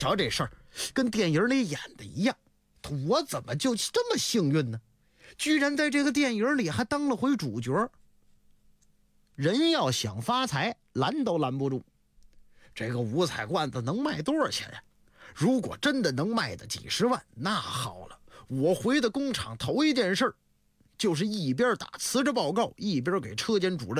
瞧这事儿跟电影里演的一样，我怎么就这么幸运呢？居然在这个电影里还当了回主角。人要想发财，拦都拦不住。这个五彩罐子能卖多少钱呀？如果真的能卖的几十万，那好了，我回到工厂头一件事就是一边打辞职报告，一边给车间主任